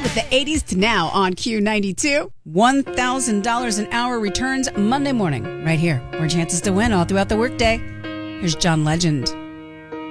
with the 80s to now on Q92. $1,000 an hour returns Monday morning right here. More chances to win all throughout the workday. Here's John Legend.